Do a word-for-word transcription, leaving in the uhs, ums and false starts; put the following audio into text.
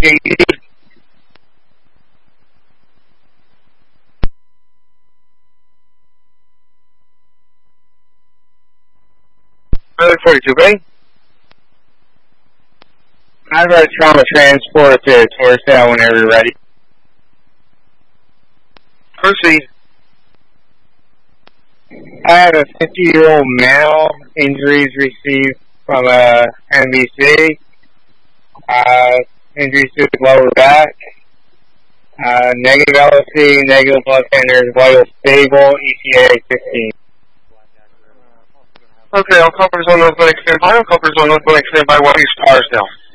forty-two, ready? I have a trauma transport to Torstown whenever you're ready. Proceed. I have a fifty-year-old male, injuries received from a N B C, uh, injuries to his lower back, uh, negative L S C, negative blood thinners, vital stable, E T A fifteen. Okay, I'll cover zone those clinics stand by. I'll cover zone those clinics stand by. What are your stars now?